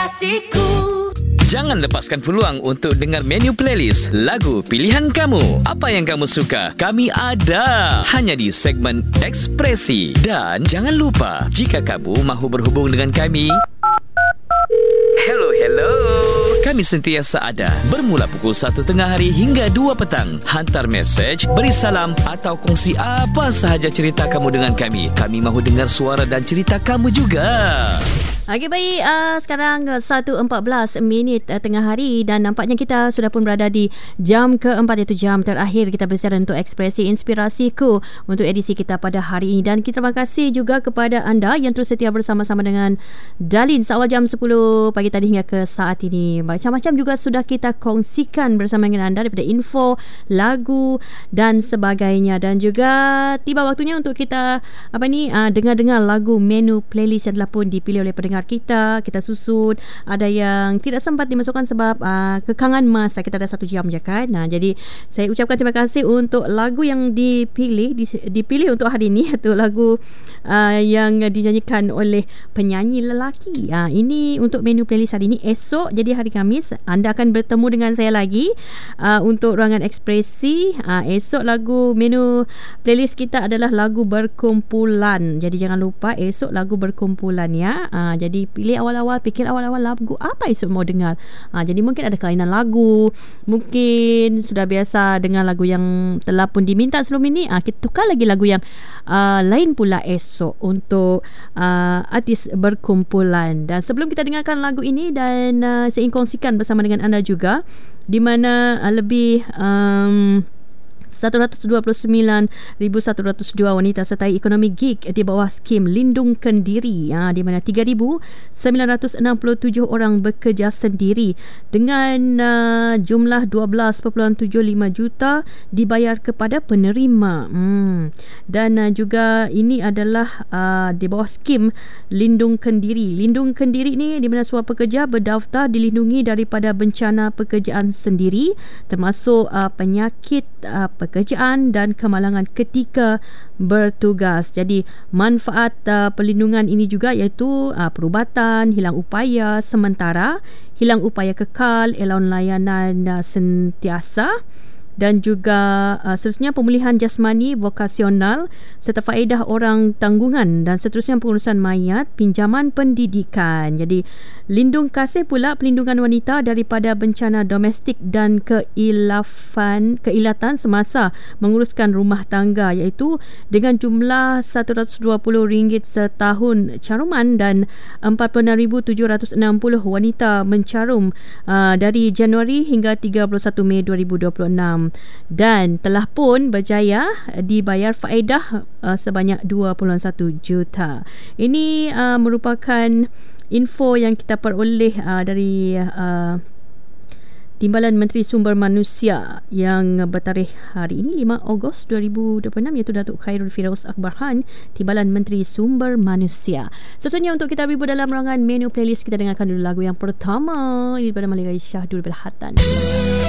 Inspirasiku. Jangan lepaskan peluang untuk dengar menu playlist lagu pilihan kamu. Apa yang kamu suka, kami ada hanya di segmen Ekspresi. Dan jangan lupa, jika kamu mahu berhubung dengan kami, hello. Kami sentiasa ada bermula pukul 1 tengah hari hingga 2 petang. Hantar mesej, beri salam atau kongsi apa sahaja cerita kamu dengan kami. Kami mahu dengar suara dan cerita kamu juga. Okey, baik. Sekarang 1.14 tengah hari dan nampaknya kita sudah pun berada di jam keempat, iaitu jam terakhir kita bersiaran untuk Ekspresi Inspirasiku untuk edisi kita pada hari ini. Dan kita terima kasih juga kepada anda yang terus setia bersama-sama dengan Dalin seawal jam 10 pagi tadi hingga ke saat ini. Macam-macam juga sudah kita kongsikan bersama dengan anda daripada info, lagu dan sebagainya. Dan juga tiba waktunya untuk kita dengar-dengar lagu menu playlist yang telah pun dipilih oleh pendengar kita susun. Ada yang tidak sempat dimasukkan sebab kekangan masa. Kita ada 1 jam je kan. Jadi saya ucapkan terima kasih untuk lagu yang dipilih untuk hari ini, iaitu lagu yang dinyanyikan oleh penyanyi lelaki. Ini untuk menu playlist hari ini. Esok, jadi hari Khamis, anda akan bertemu dengan saya lagi untuk ruangan ekspresi. Esok lagu menu playlist kita adalah lagu berkumpulan. Jadi jangan lupa esok lagu berkumpulan ya. Jadi fikir awal-awal lagu apa esok mau dengar. Jadi mungkin ada kelainan lagu, mungkin sudah biasa dengan lagu yang telah pun diminta sebelum ini. Kita tukar lagi lagu yang lain pula esok untuk artis berkumpulan. Dan sebelum kita dengarkan lagu ini, dan saya ingin kongsikan bersama dengan anda juga, di mana lebih 129,102 wanita sertai ekonomi gig di bawah skim Lindung Kendiri, di mana 3,967 orang bekerja sendiri dengan jumlah 12.75 juta dibayar kepada penerima. Dan juga ini adalah di bawah skim Lindung Kendiri. Lindung Kendiri ni di mana semua pekerja berdaftar dilindungi daripada bencana pekerjaan sendiri, termasuk penyakit pekerjaan dan kemalangan ketika bertugas. Jadi manfaat perlindungan ini juga iaitu perubatan, hilang upaya sementara, hilang upaya kekal, allowance layanan sentiasa, dan juga seterusnya pemulihan jasmani vokasional serta faedah orang tanggungan, dan seterusnya pengurusan mayat, pinjaman pendidikan. Jadi lindung kasih pula perlindungan wanita daripada bencana domestik dan keilatan semasa menguruskan rumah tangga, iaitu dengan jumlah RM120 setahun caruman, dan 46,760 wanita mencarum dari Januari hingga 31 Mei 2026. Dan telah pun berjaya dibayar faedah sebanyak 21 juta. Ini merupakan info yang kita peroleh dari Timbalan Menteri Sumber Manusia yang bertarikh hari ini 5 Ogos 2026, iaitu Datuk Khairul Firoz Akbar Khan, Timbalan Menteri Sumber Manusia. Seterusnya untuk kita berhubung dalam ruangan menu playlist, kita dengarkan dulu lagu yang pertama daripada Malik Aisyah daripada Hatan.